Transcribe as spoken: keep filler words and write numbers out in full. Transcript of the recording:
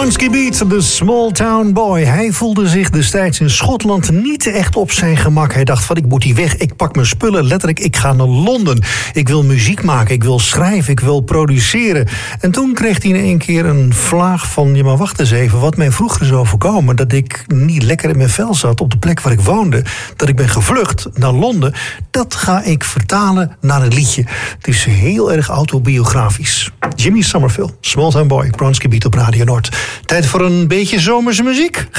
Bronski Beat, de Small Town Boy. Hij voelde zich destijds in Schotland niet echt op zijn gemak. Hij dacht van, ik moet hier weg, ik pak mijn spullen, letterlijk, ik ga naar Londen. Ik wil muziek maken, ik wil schrijven, ik wil produceren. En toen kreeg hij in één keer een vlaag van, ja maar wacht eens even, wat mij vroeger is overkomen, dat ik niet lekker in mijn vel zat op de plek waar ik woonde, dat ik ben gevlucht naar Londen, dat ga ik vertalen naar een liedje. Het is heel erg autobiografisch. Jimmy Somerville, Small Town Boy, Bronski Beat op Radio Noord. Tijd voor een beetje zomerse muziek.